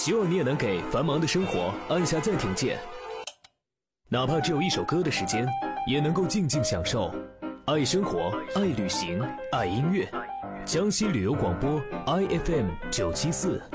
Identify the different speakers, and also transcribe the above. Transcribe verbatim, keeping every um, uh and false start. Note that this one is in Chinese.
Speaker 1: 希望你也能给繁忙的生活按下暂停键，哪怕只有一首歌的时间，也能够静静享受。爱生活，爱旅行，爱音乐。江西旅游广播 I F M 九七四。